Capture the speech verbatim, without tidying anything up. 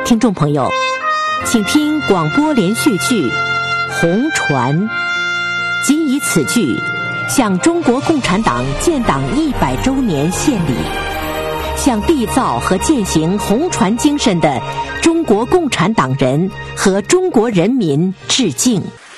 听众朋友，请听广播连续剧《红船》，即以此剧向中国共产党建党一百周年献礼，向缔造和践行红船精神的中国共产党人和中国人民致敬。